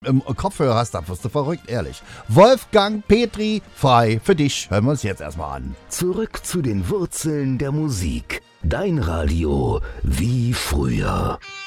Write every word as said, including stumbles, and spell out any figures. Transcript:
im Kopfhörer hast, dann wirst du verrückt, ehrlich. Wolfgang Petri, frei für dich. Hören wir uns jetzt erstmal an. Zurück zu den Wurzeln der Musik. Dein Radio wie früher.